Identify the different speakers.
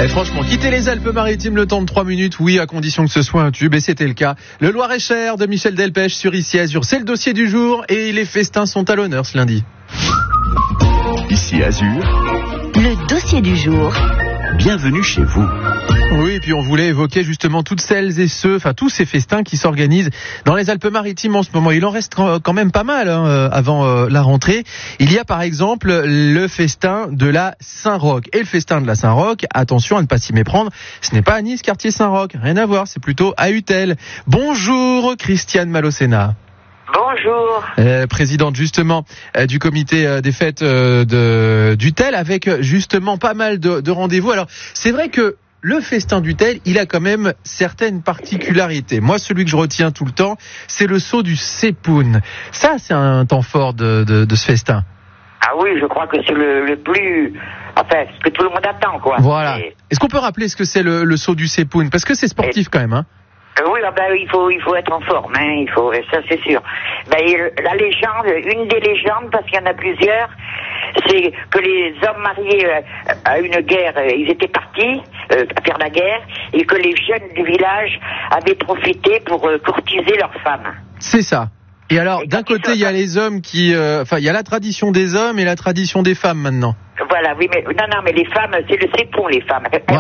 Speaker 1: Et franchement, quitter les Alpes-Maritimes le temps de 3 minutes, oui, à condition que ce soit un tube, et c'était le cas. Le Loir-et-Cher de Michel Delpech sur Ici Azur, c'est le dossier du jour, et les festins sont à l'honneur ce lundi.
Speaker 2: Ici Azur,
Speaker 3: le dossier du jour.
Speaker 2: Bienvenue chez vous.
Speaker 1: Oui, et puis on voulait évoquer justement toutes celles et ceux, enfin tous ces festins qui s'organisent dans les Alpes-Maritimes en ce moment. Il en reste quand même pas mal avant la rentrée. Il y a par exemple le festin de la Saint-Roch. Et le festin de la Saint-Roch, attention à ne pas s'y méprendre, ce n'est pas à Nice, quartier Saint-Roch, rien à voir, c'est plutôt à Utel. Bonjour Christiane Malocena.
Speaker 4: Bonjour.
Speaker 1: Présidente justement du comité des fêtes d'Utel, avec justement pas mal de rendez-vous. Alors c'est vrai que le festin d'Utel, il a quand même certaines particularités. Moi, celui que je retiens tout le temps, c'est le saut du Sepoun. Ça, c'est un temps fort de ce festin.
Speaker 4: Ah oui, je crois que c'est le plus... Enfin, ce que tout le monde attend, quoi.
Speaker 1: Voilà. Est-ce qu'on peut rappeler ce que c'est le saut du Sepoun ? Parce que c'est sportif quand même, hein.
Speaker 4: Oui, il faut être en forme, hein, ça c'est sûr. La légende, une des légendes, parce qu'il y en a plusieurs, c'est que les hommes mariés à une guerre, ils étaient partis à faire la guerre, et que les jeunes du village avaient profité pour courtiser leurs femmes.
Speaker 1: C'est ça. Et alors, d'un côté, il y a les hommes il y a la tradition des hommes et la tradition des femmes maintenant.
Speaker 4: Voilà, oui, mais les femmes, c'est le Sepoun, les femmes.